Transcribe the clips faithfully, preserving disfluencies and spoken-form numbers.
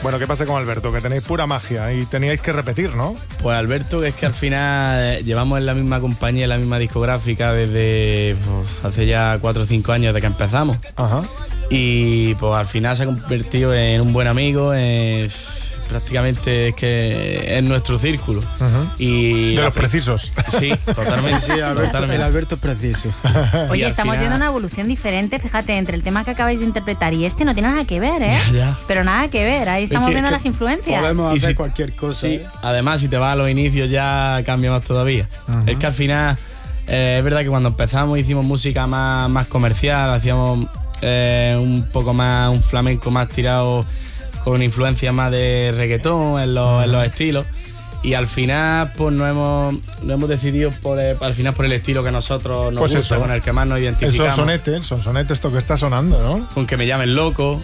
Bueno, ¿qué pasa con Alberto? Que tenéis pura magia y teníais que repetir, ¿no? Pues Alberto, que es que al final eh, llevamos en la misma compañía, en la misma discográfica desde pues, hace ya cuatro o cinco años de que empezamos. Ajá. Y pues al final se ha convertido en un buen amigo, en, prácticamente es que es nuestro círculo. Uh-huh. Y de los precisos. Sí, totalmente. Sí, Alberto, totalmente. el Alberto es preciso. Oye, al estamos final- viendo una evolución diferente, fíjate, entre el tema que acabáis de interpretar y este no tiene nada que ver, ¿eh? Ya, ya. Pero nada que ver, ahí estamos que- viendo que las influencias. Podemos Y hacer si- cualquier cosa. Sí, ¿eh? además si te vas a los inicios ya cambia más todavía. Ajá. Es que al final eh, es verdad que cuando empezamos hicimos música más, más comercial, hacíamos eh, un poco más, un flamenco más tirado con influencia más de reggaetón en los, en los estilos. Y al final pues no hemos, no hemos decidido por el, al final por el estilo que nosotros nos Pues gusta, eso. con el que más nos El identificamos. sonsonete, el sonsonete, esto que está sonando, ¿no? Con que me llamen loco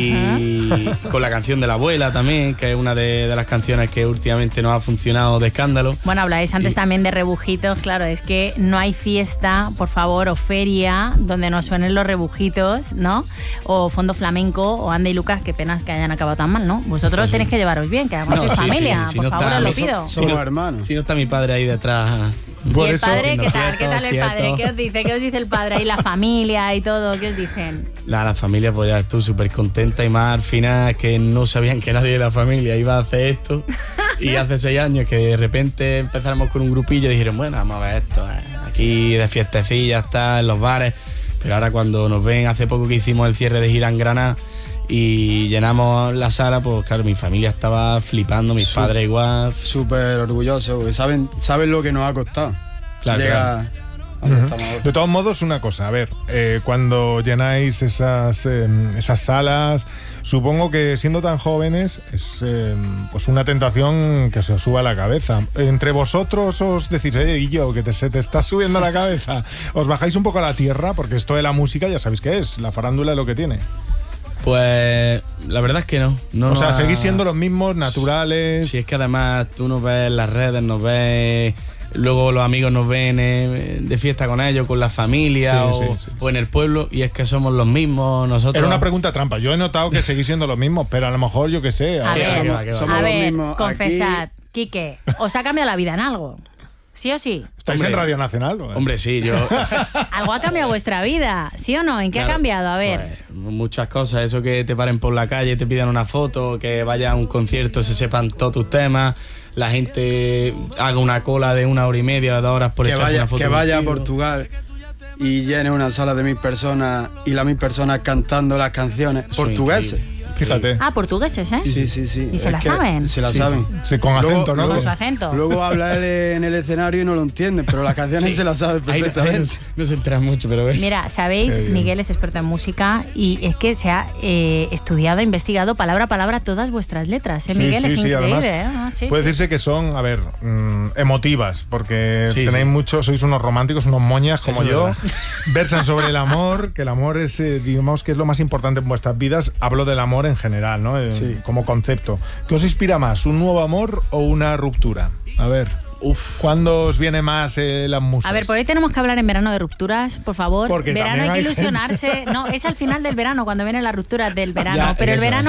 y con la canción de la abuela también, que es una de, de las canciones que últimamente nos ha funcionado de escándalo. Bueno, habláis antes Y- también de rebujitos, claro, es que no hay fiesta, por favor, o feria donde no suenen los rebujitos, ¿no? O fondo flamenco, o Anda y Lucas, qué penas que hayan acabado tan mal, ¿no? Vosotros tenéis que llevaros bien, que además No, sois sí, familia, sí, si por no favor, está- os lo si pido. Somos no- hermanos. Si no está mi padre ahí detrás. Por ¿Y el eso, padre qué no, tal? ¿Qué quieto, tal el padre? quieto. ¿Qué os dice? ¿Qué os dice el padre? Y la familia y todo, ¿qué os dicen? La, la familia pues ya estuvo súper contenta y más al final que no sabían que nadie de la familia iba a hacer esto. Y hace seis años que de repente empezáramos con un grupillo y dijeron, bueno, vamos a ver esto, eh, aquí de fiestecillas, está en los bares. Pero ahora cuando nos ven, hace poco que hicimos el cierre de gira en Granada y llenamos la sala, pues claro, mi familia estaba flipando, mis Sí. padres igual. Súper orgulloso, porque saben, saben lo que nos ha costado. Claro, Llega a donde estamos ahora. De todos modos, una cosa, a ver, eh, cuando llenáis esas, eh, esas salas, supongo que siendo tan jóvenes es eh, pues una tentación que se os suba a la cabeza. Entre vosotros os decís, oye, Guillo, que te, se te está subiendo a la cabeza. Os bajáis un poco a la tierra, porque esto de la música ya sabéis qué es, la farándula es lo que tiene. Pues la verdad es que no. no O sea, nos ha- seguís siendo los mismos, naturales. Si es que además tú nos ves en las redes, nos ves, luego los amigos nos ven eh, de fiesta con ellos, con la familia Sí, o, sí, sí, o en el pueblo, y es que somos los mismos nosotros. Era una pregunta trampa. Yo he notado que seguís siendo los mismos, pero a lo mejor yo qué sé. A ahora- ver, que va, que va. somos A los ver, mismos confesad, Quique, ¿os ha cambiado la vida en algo? ¿Sí o sí? ¿Estáis Hombre. en Radio Nacional? ¿o? Hombre, sí, yo... ¿Algo ha cambiado vuestra vida? ¿Sí o no? ¿En qué Claro, ha cambiado? A ver. pues, muchas cosas, eso que te paren por la calle, te pidan una foto, que vayas a un concierto, se sepan todos tus temas, la gente haga una cola de una hora y media, dos horas por Que echarse vaya, una foto que vaya a contigo. Portugal y llene una sala de mil personas y las mil personas cantando las canciones Eso es portugueses. increíble. Fíjate. Ah, portugueses, ¿eh? Sí, sí, sí. ¿Y se Es la que saben? Se la Sí, saben. sí, con Luego- acento, ¿no? luego- Con su acento. Luego habla él en el escenario y no lo entienden, pero las canciones se las sabe Ahí no- ahí no, perfectamente. se- no se enteran mucho, pero ves. Mira, sabéis, Qué bien. Miguel es experto en música y es que se ha eh, estudiado, investigado palabra a palabra todas vuestras letras. ¿eh, Sí, Miguel? sí, es sí, increíble, además, ¿eh? Ah, sí, puede sí. decirse que son, a ver, mm, emotivas, porque Sí, tenéis sí. mucho, sois unos románticos, unos moñas como Eso es yo. verdad. Versan sobre el amor, que el amor es, eh, digamos, que es lo más importante en vuestras vidas. Hablo del amor en general, ¿no? Eh, Sí. Como concepto. ¿Qué os inspira más, un nuevo amor o una ruptura? A ver, Uf. ¿cuándo os viene más eh, las musas? A ver, por ahí tenemos que hablar en verano de rupturas, por favor. Porque verano también hay que hay gente- ilusionarse. No, es al final del verano, cuando vienen las rupturas del verano. Ya, pero el eso. verano